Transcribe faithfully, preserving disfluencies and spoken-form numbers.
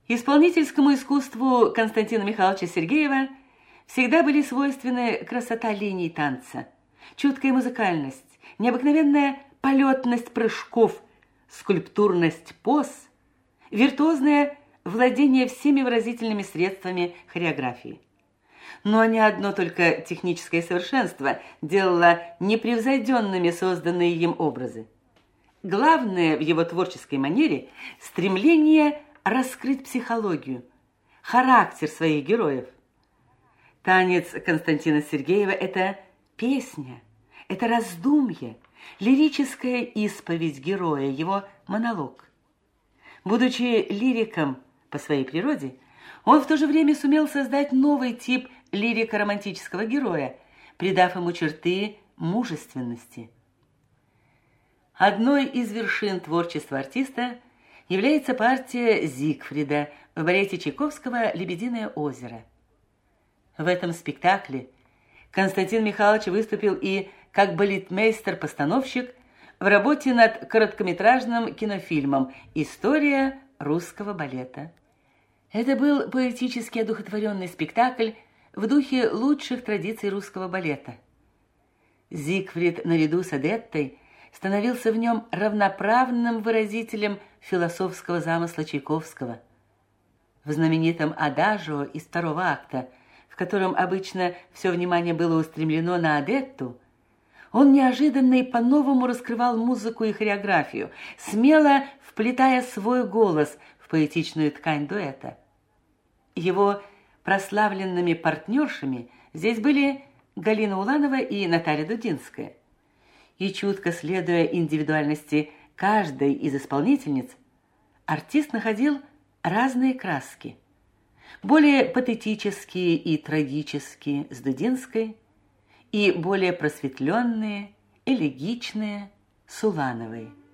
Исполнительскому искусству Константина Михайловича Сергеева всегда были свойственны красота линий танца, чуткая музыкальность, необыкновенная полетность прыжков, скульптурность поз, виртуозное владение всеми выразительными средствами хореографии. Но не одно только техническое совершенство делало непревзойденными созданные им образы. Главное в его творческой манере – стремление раскрыть психологию, характер своих героев. Танец Константина Сергеева – это песня, это раздумье, лирическая исповедь героя, его монолог. Будучи лириком по своей природе, он в то же время сумел создать новый тип лирико-романтического героя, придав ему черты мужественности. Одной из вершин творчества артиста является партия Зигфрида в балете Чайковского «Лебединое озеро». В этом спектакле Константин Михайлович выступил и как балетмейстер-постановщик в работе над короткометражным кинофильмом «История русского балета». Это был поэтически одухотворенный спектакль в духе лучших традиций русского балета. Зигфрид наряду с Одеттой становился в нем равноправным выразителем философского замысла Чайковского. В знаменитом «Адажио» из второго акта, в котором обычно все внимание было устремлено на Одетту, он неожиданно и по-новому раскрывал музыку и хореографию, смело вплетая свой голос в поэтичную ткань дуэта. Его прославленными партнершами здесь были Галина Уланова и Наталья Дудинская. И чутко следуя индивидуальности каждой из исполнительниц, артист находил разные краски. Более патетические и трагические с Дудинской, и более просветленные, элегичные с Улановой.